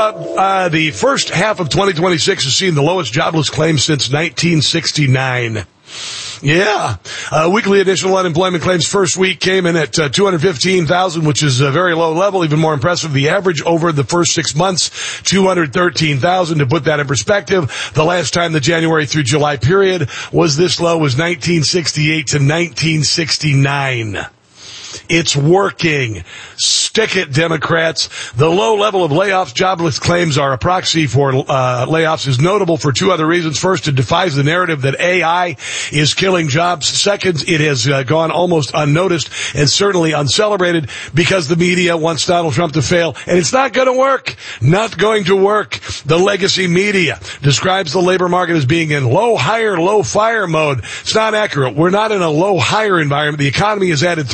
the first half of 2026 has seen the lowest jobless claims since 1969. Yeah. Weekly additional unemployment claims first week came in at 215,000, which is a very low level. Even more impressive, the average over the first 6 months, 213,000. To put that in perspective, the last time the January through July period was this low was 1968 to 1969. It's working. Stick it, Democrats. The low level of layoffs, jobless claims are a proxy for layoffs is notable for two other reasons. First, it defies the narrative that AI is killing jobs. Second, it has gone almost unnoticed and certainly uncelebrated because the media wants Donald Trump to fail. And it's not going to work. Not going to work. The legacy media describes the labor market as being in low hire, low fire mode. It's not accurate. We're not in a low hire environment. The economy has added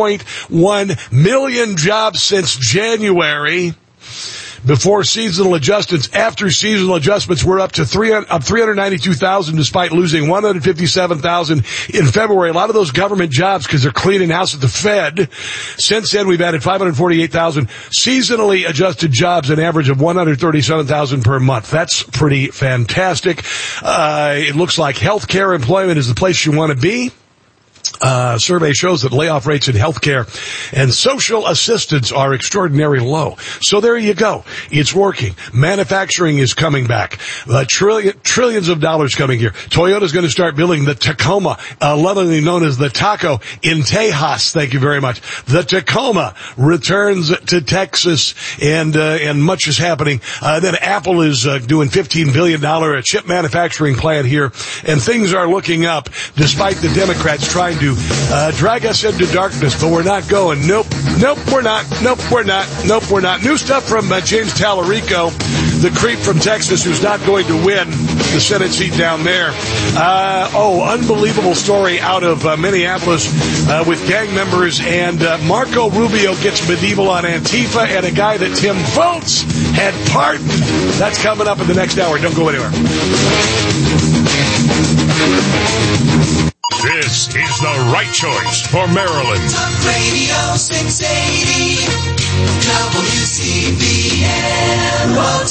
3.1 million jobs since January. Before seasonal adjustments, after seasonal adjustments, we're up to 392,000 despite losing 157,000 in February. A lot of those government jobs because they're cleaning house at the Fed. Since then, we've added 548,000 seasonally adjusted jobs, an average of 137,000 per month. That's pretty fantastic. It looks like healthcare employment is the place you want to be. Survey shows that layoff rates in healthcare and social assistance are extraordinarily low. So there you go. It's working. Manufacturing is coming back. Trillions of dollars coming here. Toyota's going to start building the Tacoma, lovingly known as the Taco in Tejas. Thank you very much. The Tacoma returns to Texas and much is happening. Then Apple is doing $15 billion chip manufacturing plant here, and things are looking up despite the Democrats trying to drag us into darkness, but we're not going. Nope, we're not. New stuff from James Tallarico, the creep from Texas who's not going to win the Senate seat down there. Unbelievable story out of Minneapolis with gang members, and Marco Rubio gets medieval on Antifa, and a guy that Tim Volz had pardoned. That's coming up in the next hour. Don't go anywhere. This is the right choice for Maryland. Talk Radio 680, WCBN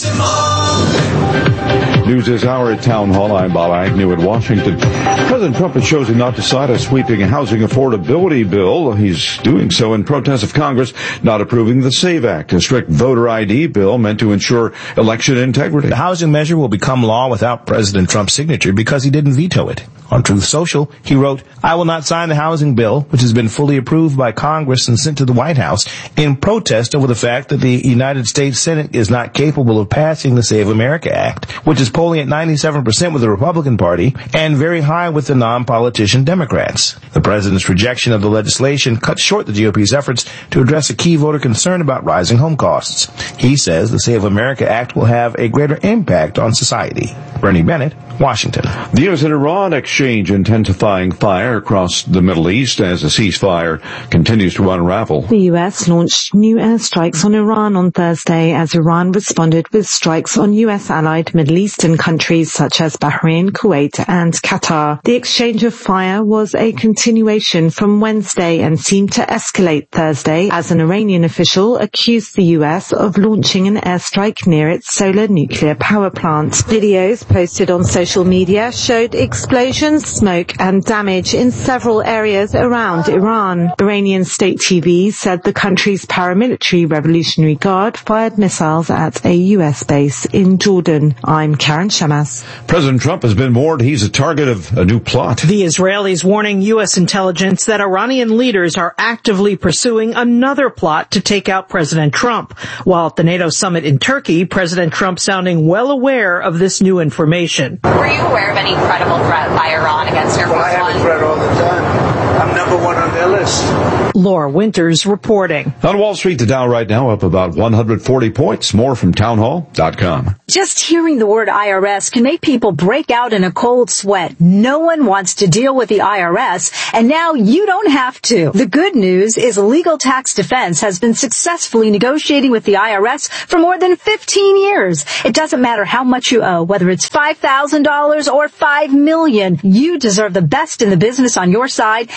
Baltimore. News this hour at Town Hall. I'm Bob Agnew in Washington. President Trump has chosen not to sign a sweeping housing affordability bill. He's doing so in protest of Congress not approving the SAVE Act, a strict voter ID bill meant to ensure election integrity. The housing measure will become law without President Trump's signature because he didn't veto it. On Truth Social, he wrote, "I will not sign the housing bill, which has been fully approved by Congress and sent to the White House, in protest over the fact that the United States Senate is not capable of passing the Save America Act, which is polling at 97% with the Republican Party and very high with the non-politician Democrats." The president's rejection of the legislation cut short the GOP's efforts to address a key voter concern about rising home costs. He says the Save America Act will have a greater impact on society. Bernie Bennett, Washington. The U.S. and Iran exchange intensifying fire across the Middle East as the ceasefire continues to unravel. The U.S. launched new airstrikes on Iran on Thursday as Iran responded with strikes on U.S.-allied Middle Eastern countries such as Bahrain, Kuwait, and Qatar. The exchange of fire was a continuation from Wednesday and seemed to escalate Thursday as an Iranian official accused the U.S. of launching an airstrike near its solar nuclear power plant. Videos posted on social media showed explosions, smoke, and damage in several areas around Iran. Iranian state TV said the country's paramilitary Revolutionary Guard fired missiles at a U.S. base in Jordan. I'm Karen Shamas. President Trump has been warned he's a target of a new plot. The Israelis warning U.S. intelligence that Iranian leaders are actively pursuing another plot to take out President Trump. While at the NATO summit in Turkey, President Trump sounding well aware of this new information. Were you aware of any credible threat by Iran against Air Force One? I have a threat all the time. I'm number one on their list. Laura Winters reporting. On Wall Street, the Dow right now up about 140 points. More from townhall.com. Just hearing the word IRS can make people break out in a cold sweat. No one wants to deal with the IRS, and now you don't have to. The good news is Legal Tax Defense has been successfully negotiating with the IRS for more than 15 years. It doesn't matter how much you owe, whether it's $5,000 or $5 million. You deserve the best in the business on your side,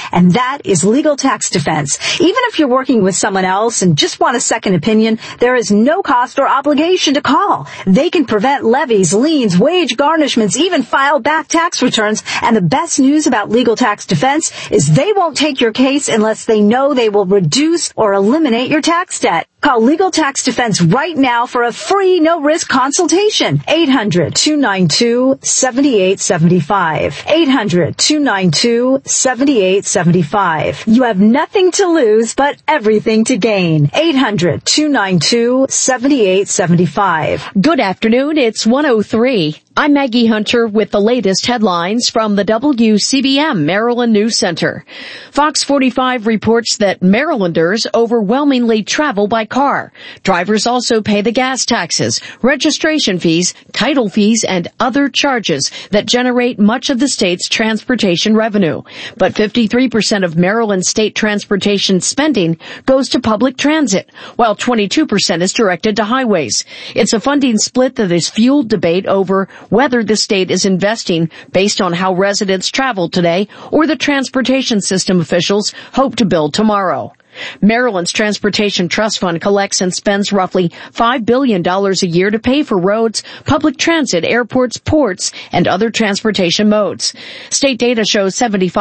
and that is Legal Tax Defense. Even if you're working with someone else and just want a second opinion, there is no cost or obligation to call. They can prevent levies, liens, wage garnishments, even file back tax returns. And the best news about Legal Tax Defense is they won't take your case unless they know they will reduce or eliminate your tax debt. Call Legal Tax Defense right now for a free, no-risk consultation. 800-292-7875. 800-292-7875. You have nothing to lose, but everything to gain. 800-292-7875. Good afternoon. It's 1:03. I'm Maggie Hunter with the latest headlines from the WCBM Maryland News Center. Fox 45 reports that Marylanders overwhelmingly travel by car. Drivers also pay the gas taxes, registration fees, title fees, and other charges that generate much of the state's transportation revenue. But 53% of Maryland state transportation spending goes to public transit, while 22% is directed to highways. It's a funding split that has fueled debate over whether the state is investing based on how residents travel today or the transportation system officials hope to build tomorrow. Maryland's Transportation Trust Fund collects and spends roughly $5 billion a year to pay for roads, public transit, airports, ports, and other transportation modes. State data shows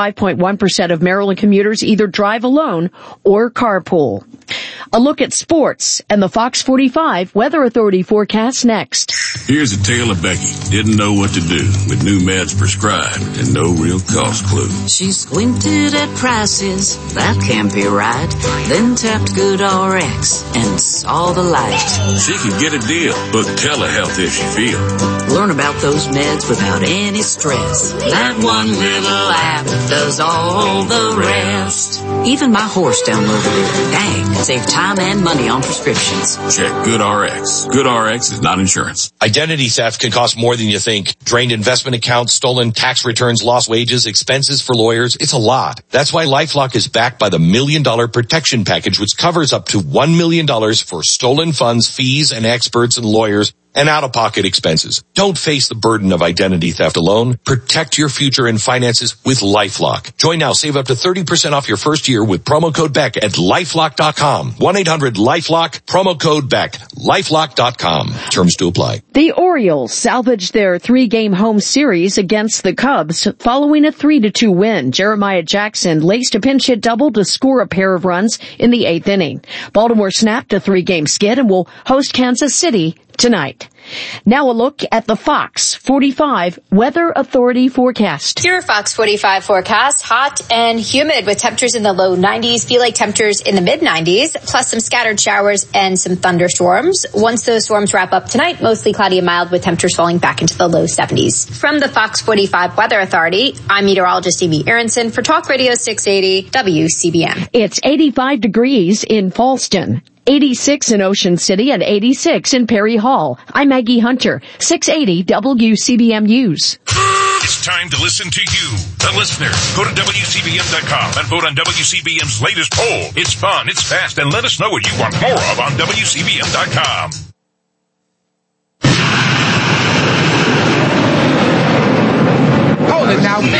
75.1% of Maryland commuters either drive alone or carpool. A look at sports and the Fox 45 Weather Authority forecast next. Here's a tale of Becky. Didn't know what to do with new meds prescribed and no real cost clue. She squinted at prices, that can't be right. Then tapped GoodRx and saw the light. She could get a deal, book telehealth if she feel. Learn about those meds without any stress. That one little app does all the rest. Even my horse downloaded it. Dang, save time and money on prescriptions. Check GoodRx. GoodRx is not insurance. Identity theft can cost more than you think. Drained investment accounts, stolen tax returns, lost wages, expenses for lawyers. It's a lot. That's why LifeLock is backed by the $1 Million Protection Package, which covers up to $1 million for stolen funds, fees, and experts and lawyers, and out-of-pocket expenses. Don't face the burden of identity theft alone. Protect your future and finances with LifeLock. Join now. Save up to 30% off your first year with promo code BECK at LifeLock.com. 1-800-LifeLock, promo code BECK. LifeLock.com. Terms to apply. The Orioles salvaged their 3-game home series against the Cubs following a 3-2 win. Jeremiah Jackson laced a pinch hit double to score a pair of runs in the 8th inning. Baltimore snapped a 3-game skid and will host Kansas City tonight. Now a look at the Fox 45 Weather Authority forecast. Your Fox 45 forecast, hot and humid with temperatures in the low 90s, feel like temperatures in the mid 90s, plus some scattered showers and some thunderstorms. Once those storms wrap up tonight, mostly cloudy and mild with temperatures falling back into the low 70s. From the Fox 45 Weather Authority, I'm meteorologist Amy Aronson for Talk Radio 680 WCBM. It's 85 degrees in Falston, 86 in Ocean City, and 86 in Perry Hall. I'm Maggie Hunter, 680 WCBM News. It's time to listen to you, the listener. Go to WCBM.com and vote on WCBM's latest poll. It's fun, it's fast, and let us know what you want more of on WCBM.com. Hold it now.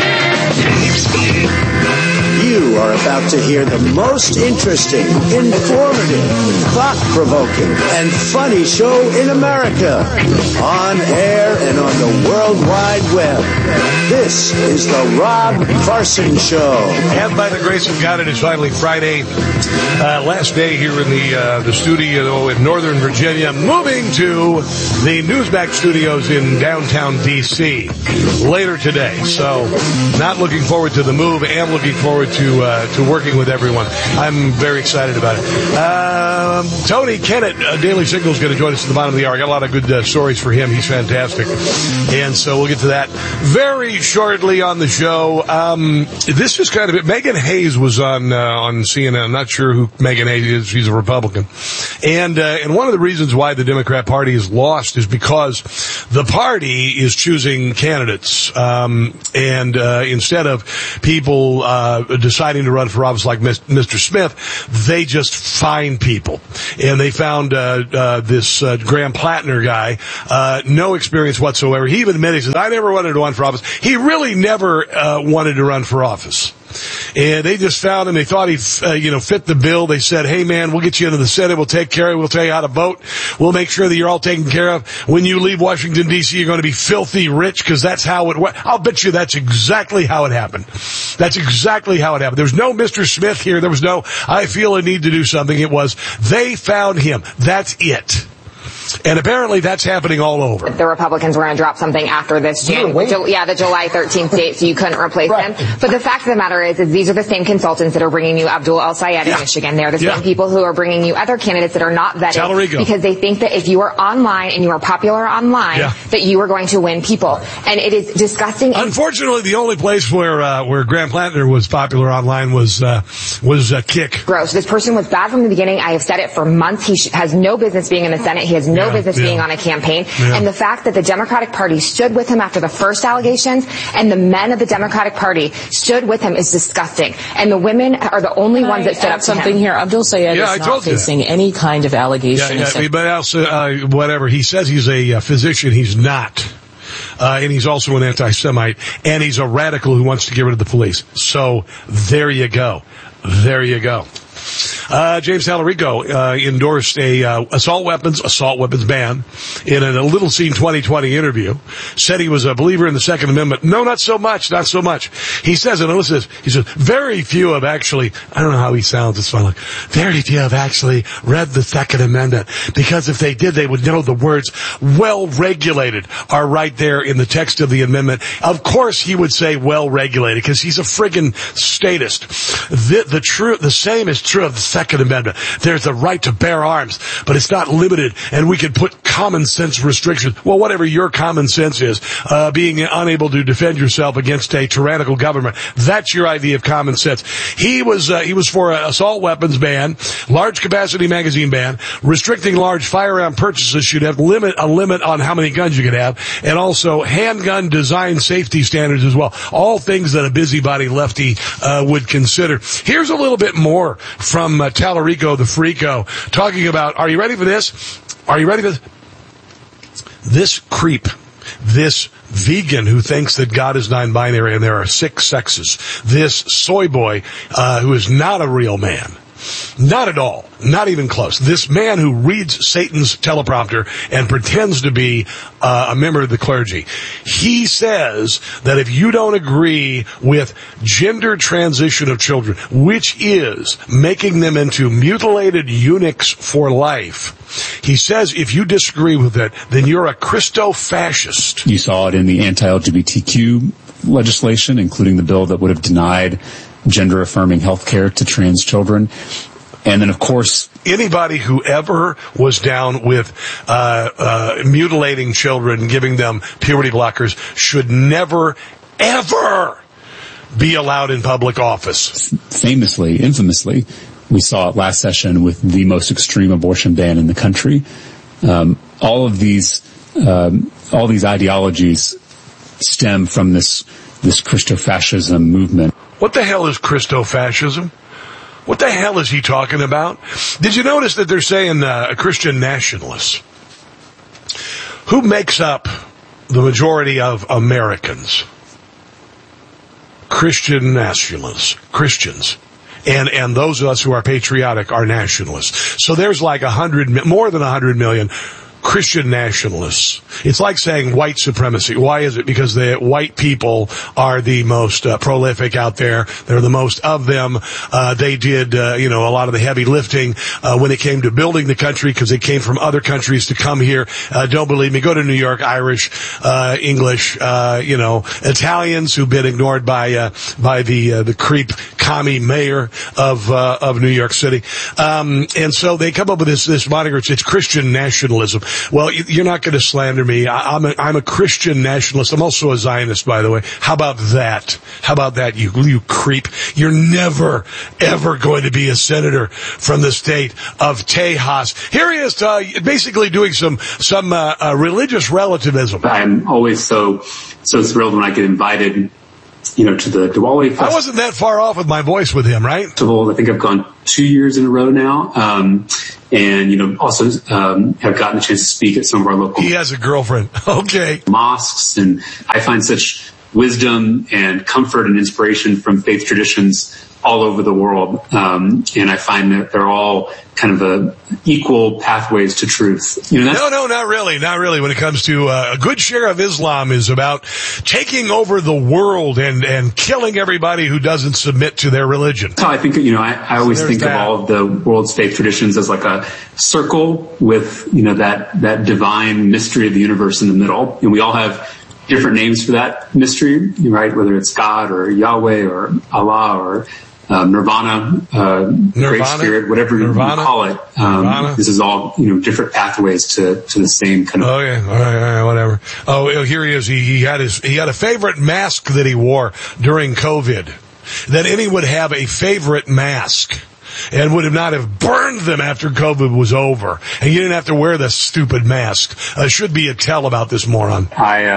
You are about to hear the most interesting, informative, thought-provoking, and funny show in America. On air and on the World Wide Web. This is the Rob Carson Show. And by the grace of God, it is finally Friday. Last day here in the studio in Northern Virginia. Moving to the Newsmax studios in downtown D.C. later today. So not looking forward to the move. Am looking forward to working with everyone. I'm very excited about it. Tony Kennett, Daily Signal, is going to join us at the bottom of the hour. I got a lot of good stories for him. He's fantastic. And so we'll get to that very shortly on the show. This is kind of it. Megan Hayes was on CNN. I'm not sure who Megan Hayes is. She's a Republican. And one of the reasons why the Democrat Party is lost is because the party is choosing candidates. And instead of people deciding to run for office like Mr. Smith, they just find people. And they found this Graham Plattner guy, no experience whatsoever. He even admitted, he says, I never wanted to run for office. He really never wanted to run for office. And they just found him. They thought he, fit the bill. They said, hey, man, we'll get you into the Senate. We'll take care of you. We'll tell you how to vote. We'll make sure that you're all taken care of. When you leave Washington, D.C., you're going to be filthy rich because that's how it went. I'll bet you that's exactly how it happened. That's exactly how it happened. There was no Mr. Smith here. There was no, I feel a need to do something. It was, they found him. That's it. And apparently that's happening all over. The Republicans were going to drop something after this the July 13th date, so you couldn't replace him. But the fact of the matter is these are the same consultants that are bringing you Abdul El-Sayed in Michigan. They're the same people who are bringing you other candidates that are not vetted because they think that if you are online and you are popular online, that you are going to win people. And it is disgusting. Unfortunately, the only place where Graham Plantner was popular online was Kick. Gross. This person was bad from the beginning. I have said it for months. He has no business being in the Senate. He has no business being on a campaign. And the fact that the Democratic Party stood with him after the first allegations and the men of the Democratic Party stood with him is disgusting. And the women are the only ones that stood up to him. Something here. Abdul Sayed is not facing any kind of allegation. But also, whatever. He says he's a physician. He's not. And he's also an anti-Semite. And he's a radical who wants to get rid of the police. So there you go. There you go. James Tallarico endorsed a assault weapons ban in a Little Scene 2020 interview. Said he was a believer in the Second Amendment. No, not so much. He says, and listen to this, he says, very few have actually, I don't know how he sounds, it's fun, like, very few have actually read the Second Amendment, because if they did, they would know the words well-regulated are right there in the text of the amendment. Of course he would say well-regulated, because he's a friggin' statist. The same is true of the Second Amendment. There's the right to bear arms, but it's not limited, and we can put common sense restrictions. Well, whatever your common sense is, being unable to defend yourself against a tyrannical government, that's your idea of common sense. He was for an assault weapons ban, large capacity magazine ban, restricting large firearm purchases should have a limit on how many guns you could have, and also handgun design safety standards as well. All things that a busybody lefty would consider. Here's a little bit more from Tallarico the Freako talking about, are you ready for this? This creep, this vegan who thinks that God is non-binary and there are 6 sexes, this soy boy who is not a real man. Not at all. Not even close. This man who reads Satan's teleprompter and pretends to be a member of the clergy. He says that if you don't agree with gender transition of children, which is making them into mutilated eunuchs for life, he says if you disagree with it, then you're a Christo-fascist. You saw it in the anti-LGBTQ legislation, including the bill that would have denied gender-affirming health care to trans children. And then, of course, anybody who ever was down with mutilating children, giving them puberty blockers, should never, ever be allowed in public office. Infamously, we saw it last session with the most extreme abortion ban in the country. All these ideologies stem from this Christofascism movement. What the hell is Christofascism? What the hell is he talking about? Did you notice that they're saying Christian nationalists? Who makes up the majority of Americans? Christian nationalists. Christians. And those of us who are patriotic are nationalists. So there's like more than 100 million Christian nationalists. It's like saying white supremacy. Why is it? Because the white people are the most prolific out there. They're the most of them. They did, a lot of the heavy lifting when it came to building the country, because they came from other countries to come here. Don't believe me? Go to New York. Irish, English, Italians who've been ignored by the creep commie mayor of New York City. And so they come up with this moniker. It's Christian nationalism. Well, you're not going to slander me. I'm a Christian nationalist. I'm also a Zionist, by the way. How about that, you creep? You're never, ever going to be a senator from the state of Tejas. Here he is, basically doing some religious relativism. I'm always so thrilled when I get invited, to the Diwali festival. I wasn't that far off with my voice with him, right? I think I've gone 2 years in a row now. And, also, have gotten a chance to speak at some of our local. He has a girlfriend. Okay. Mosques. And I find such wisdom and comfort and inspiration from faith traditions all over the world. And I find that they're all kind of equal pathways to truth. No, not really. Not really. When it comes to a good share of Islam is about taking over the world and killing everybody who doesn't submit to their religion. So I think, I always think of all of the world's faith traditions as like a circle with, that divine mystery of the universe in the middle. And we all have different names for that mystery, right? Whether it's God or Yahweh or Allah or Nirvana, Great Spirit, whatever you call it. This is all, different pathways to the same kind of. Oh yeah, all right, whatever. Oh, here he is. He had a favorite mask that he wore during COVID. That any would have a favorite mask and would not have burned them after COVID was over. And you didn't have to wear the stupid mask. Should be a tell about this moron.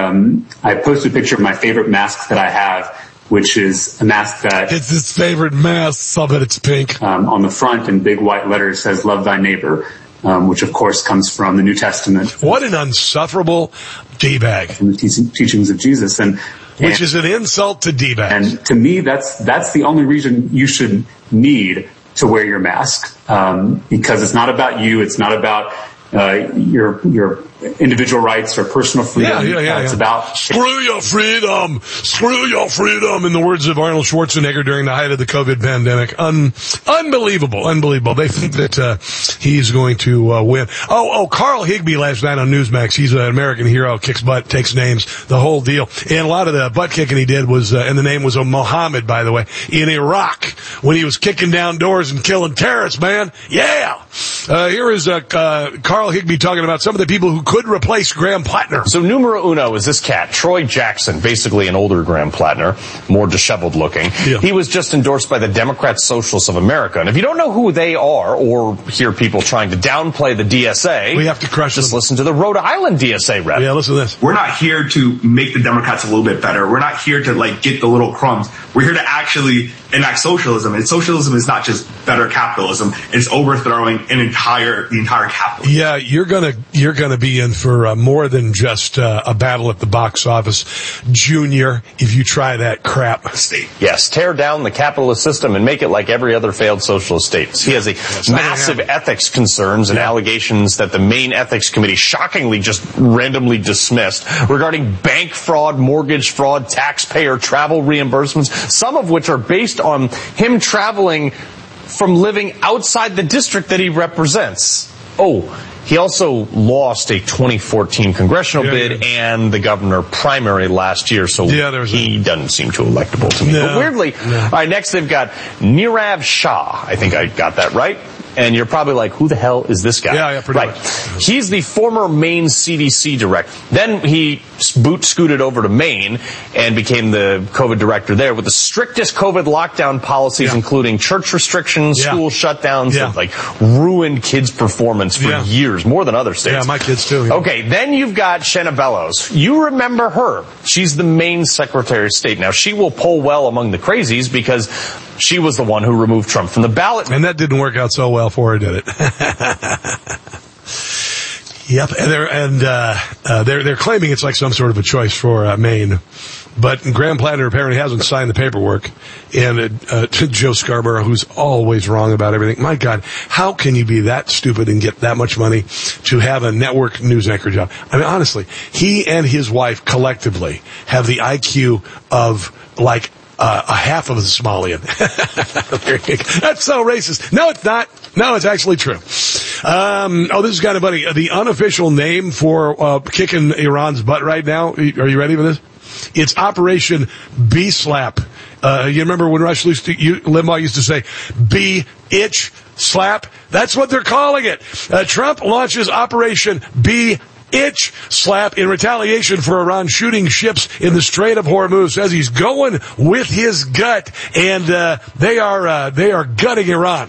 I posted a picture of my favorite mask that I have, which is a mask that... It's his favorite mask. I'll bet it's pink. On the front in big white letters says, "Love thy neighbor," which of course comes from the New Testament. What an unsufferable D-bag. From the teachings of Jesus. Which is an insult to D-bags. And to me, that's the only reason you should need to wear your mask. Because it's not about you. It's not about your individual rights or personal freedom. It's about screw your freedom, in the words of Arnold Schwarzenegger during the height of the COVID pandemic. Unbelievable. They think that he's going to win. Carl Higbie last night on Newsmax. He's an American hero, kicks butt, takes names, the whole deal. And a lot of the butt kicking he did was, and the name was Mohammed, by the way, in Iraq when he was kicking down doors and killing terrorists, man. Yeah. Here is Carl Higbie talking about some of the people who could replace Graham Plattner. So numero uno is this cat, Troy Jackson, basically an older Graham Plattner, more disheveled looking. Yeah. He was just endorsed by the Democrat Socialists of America. And if you don't know who they are or hear people trying to downplay the DSA, we have to crush just them. Listen to the Rhode Island DSA rep. Yeah, listen to this. We're not here to make the Democrats a little bit better. We're not here to get the little crumbs. We're here to actually enact socialism. And socialism is not just better capitalism. It's overthrowing the entire capital. Yeah, you're gonna be in for more than just a battle at the box office, Junior, if you try that crap. Yes, tear down the capitalist system and make it like every other failed socialist state. He has massive ethics concerns and allegations that the Maine Ethics Committee shockingly just randomly dismissed regarding bank fraud, mortgage fraud, taxpayer travel reimbursements, some of which are based on him traveling from living outside the district that he represents. He also lost a 2014 congressional bid and the governor primary last year, so he doesn't seem too electable to me. But weirdly, all right, next they've got Nirav Shah. I think I got that right. And you're probably like, who the hell is this guy? Yeah, pretty much. He's the former Maine CDC director. Then he scooted over to Maine and became the COVID director there with the strictest COVID lockdown policies, including church restrictions, school shutdowns, that ruined kids' performance for years, more than other states. Yeah, my kids too. Yeah. Okay, then you've got Shenna Bellows. You remember her. She's the Maine Secretary of State. Now, she will poll well among the crazies because she was the one who removed Trump from the ballot. And that didn't work out so well for her, did it? Yep. And they're claiming it's like some sort of a choice for Maine. But Graham Plattner apparently hasn't signed the paperwork. And Joe Scarborough, who's always wrong about everything. My God, how can you be that stupid and get that much money to have a network news anchor job? I mean, honestly, he and his wife collectively have the IQ of like a half of a Somalian. That's so racist. No, it's not. No, it's actually true. This is kind of funny. The unofficial name for kicking Iran's butt right now, are you ready for this? It's Operation B-Slap. You remember when Rush Limbaugh used to say, B-itch slap? That's what they're calling it. Trump launches Operation B-itch slap in retaliation for Iran shooting ships in the Strait of Hormuz. Says he's going with his gut, and they are gutting Iran.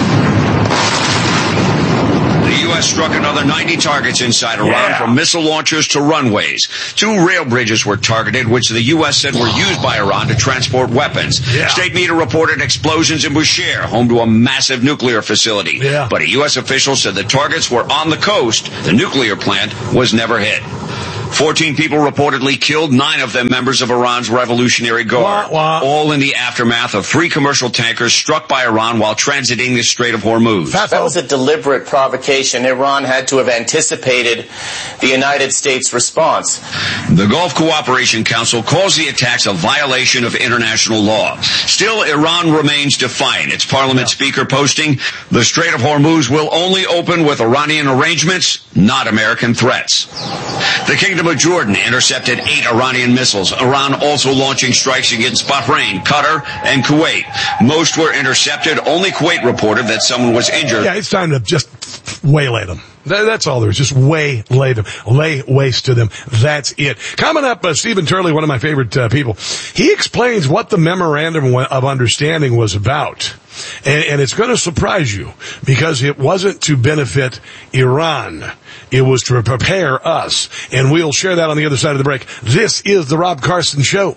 The U.S. struck another 90 targets inside Iran, from missile launchers to runways. 2 rail bridges were targeted, which the U.S. said were used by Iran to transport weapons. State media reported explosions in Bushehr, home to a massive nuclear facility. But a U.S. official said the targets were on the coast. The nuclear plant was never hit. 14 people reportedly killed, 9 of them members of Iran's Revolutionary Guard, all in the aftermath of 3 commercial tankers struck by Iran while transiting the Strait of Hormuz. That was a deliberate provocation. Iran had to have anticipated the United States response. The Gulf Cooperation Council calls the attacks a violation of international law. Still, Iran remains defiant. Its parliament speaker posting, the Strait of Hormuz will only open with Iranian arrangements, not American threats. The Kingdom of Jordan intercepted 8 Iranian missiles. Iran also launching strikes against Bahrain, Qatar, and Kuwait. Most were intercepted. Only Kuwait reported that someone was injured. Yeah, it's time to just waylay them. That's all there is. Just waylay them. Lay waste to them. That's it. Coming up, Stephen Turley, one of my favorite people, he explains what the Memorandum of Understanding was about. And it's going to surprise you because it wasn't to benefit Iran. It was to prepare us. And we'll share that on the other side of the break. This is The Rob Carson Show.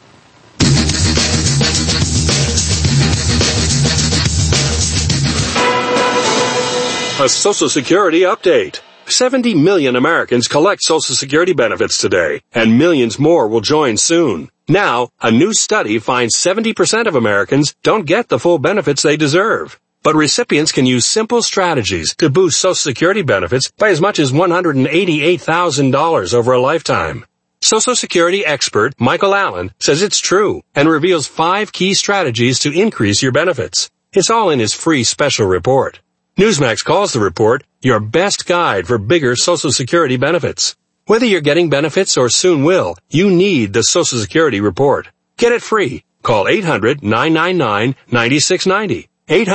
A Social Security update. 70 million Americans collect Social Security benefits today, and millions more will join soon. Now, a new study finds 70% of Americans don't get the full benefits they deserve. But recipients can use simple strategies to boost Social Security benefits by as much as $188,000 over a lifetime. Social Security expert Michael Allen says it's true and reveals 5 key strategies to increase your benefits. It's all in his free special report. Newsmax calls the report your best guide for bigger Social Security benefits. Whether you're getting benefits or soon will, you need the Social Security report. Get it free. Call 800-999-9690.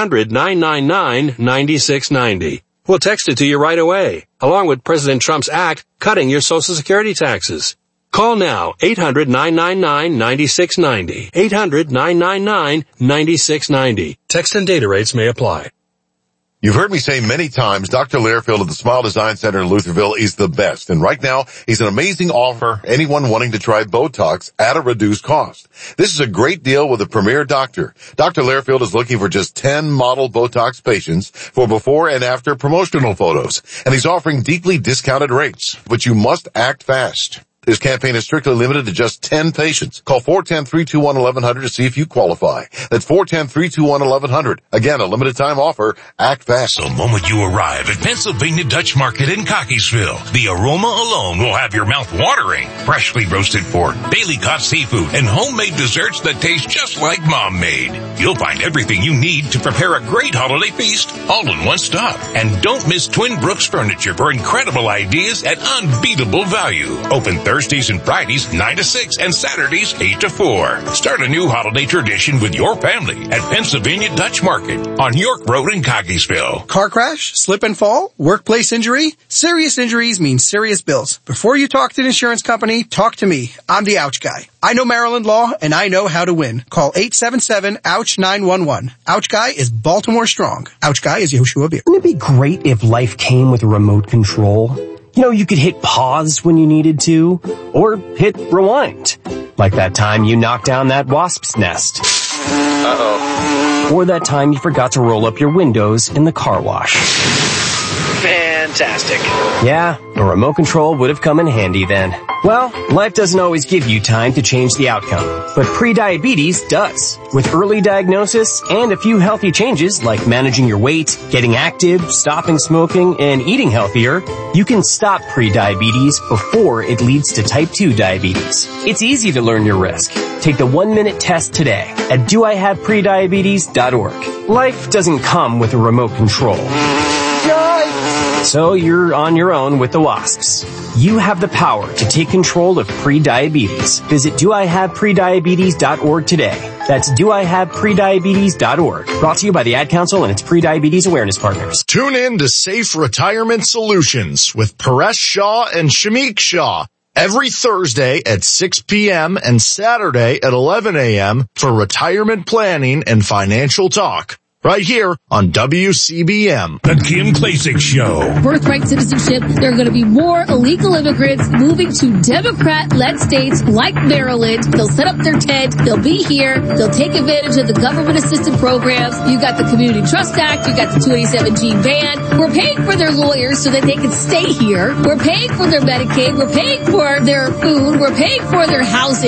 800-999-9690. We'll text it to you right away, along with President Trump's act cutting your Social Security taxes. Call now, 800-999-9690. 800-999-9690. Text and data rates may apply. You've heard me say many times, Dr. Learfield of the Smile Design Center in Lutherville is the best. And right now, he's an amazing offer for anyone wanting to try Botox at a reduced cost. This is a great deal with a premier doctor. Dr. Learfield is looking for just 10 model Botox patients for before and after promotional photos. And he's offering deeply discounted rates. But you must act fast. This campaign is strictly limited to just 10 patients. Call 410-321-1100 to see if you qualify. That's 410-321-1100. Again, a limited time offer. Act fast. The moment you arrive at Pennsylvania Dutch Market in Cockeysville, the aroma alone will have your mouth watering. Freshly roasted pork, daily caught seafood, and homemade desserts that taste just like Mom made. You'll find everything you need to prepare a great holiday feast, all in one stop. And don't miss Twin Brooks Furniture for incredible ideas at unbeatable value. Open Thursdays and Fridays 9 to 6 and Saturdays 8 to 4. Start a new holiday tradition with your family at Pennsylvania Dutch Market on York Road in Cockeysville. Car crash, slip and fall, workplace injury. Serious injuries mean serious bills. Before you talk to an insurance company, talk to me. I'm the Ouch Guy. I know Maryland law and I know how to win. Call 877-OUCH-911. Ouch Guy is Baltimore strong. Ouch Guy is Yoshua Beer. Wouldn't it be great if life came with a remote control? You know, you could hit pause when you needed to, or hit rewind. Like that time you knocked down that wasp's nest. Uh-oh. Or that time you forgot to roll up your windows in the car wash. Fantastic. Yeah, a remote control would have come in handy then. Well, life doesn't always give you time to change the outcome, but prediabetes does. With early diagnosis and a few healthy changes like managing your weight, getting active, stopping smoking, and eating healthier, you can stop prediabetes before it leads to type 2 diabetes. It's easy to learn your risk. Take the 1-minute test today at doihaveprediabetes.org. Life doesn't come with a remote control. So you're on your own with the wasps. You have the power to take control of prediabetes. Visit doihaveprediabetes.org today. That's doihaveprediabetes.org. Brought to you by the Ad Council and its prediabetes awareness partners. Tune in to Safe Retirement Solutions with Paresh Shah and Shamik Shah every Thursday at 6 p.m. and Saturday at 11 a.m. for retirement planning and financial talk. right here on WCBM. The Kim Klacik Show. Birthright citizenship. There are going to be more illegal immigrants moving to Democrat-led states like Maryland. They'll set up their tent. They'll be here. They'll take advantage of the government-assisted programs. You got the Community Trust Act. You got the 287G ban. We're paying for their lawyers so that they can stay here. We're paying for their Medicaid. We're paying for their food. We're paying for their housing.